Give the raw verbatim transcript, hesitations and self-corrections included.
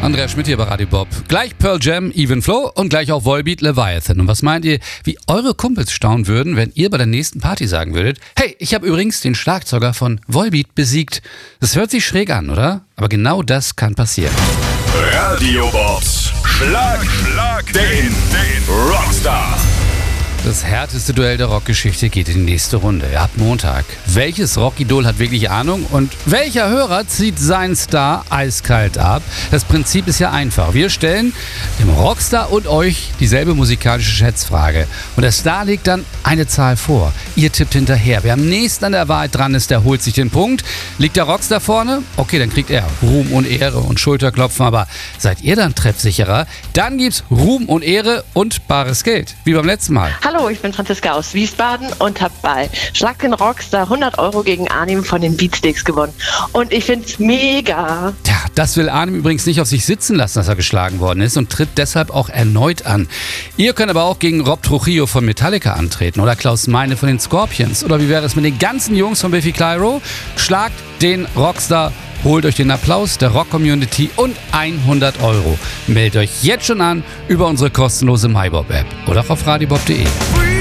Andrea Schmidt hier bei Radio Bob. Gleich Pearl Jam, Even Flow und gleich auch Volbeat, Leviathan. Und was meint ihr, wie eure Kumpels staunen würden, wenn ihr bei der nächsten Party sagen würdet: Hey, ich habe übrigens den Schlagzeuger von Volbeat besiegt. Das hört sich schräg an, oder? Aber genau das kann passieren. Radio Bobs Schlag, Schlag den, den Rockstar. Das härteste Duell der Rockgeschichte geht in die nächste Runde. Ab Montag. Welches Rockidol hat wirklich Ahnung und welcher Hörer zieht seinen Star eiskalt ab? Das Prinzip ist ja einfach. Wir stellen dem Rockstar und euch dieselbe musikalische Schätzfrage. Und der Star legt dann eine Zahl vor. Ihr tippt hinterher. Wer am nächsten an der Wahrheit dran ist, der holt sich den Punkt. Liegt der Rockstar vorne? Okay, dann kriegt er Ruhm und Ehre und Schulterklopfen. Aber seid ihr dann treffsicherer? Dann gibt's Ruhm und Ehre und bares Geld. Wie beim letzten Mal. Hallo, ich bin Franziska aus Wiesbaden und habe bei Schlag den Rockstar hundert Euro gegen Arnim von den Beatsticks gewonnen. Und ich find's mega. Tja, das will Arnim übrigens nicht auf sich sitzen lassen, dass er geschlagen worden ist und tritt deshalb auch erneut an. Ihr könnt aber auch gegen Rob Trujillo von Metallica antreten oder Klaus Meine von den Scorpions. Oder wie wäre es mit den ganzen Jungs von Biffy Clyro? Schlagt den Rockstar, holt euch den Applaus der Rock-Community und hundert Euro. Meldet euch jetzt schon an über unsere kostenlose MyBob-App oder auch auf radiobob punkt de.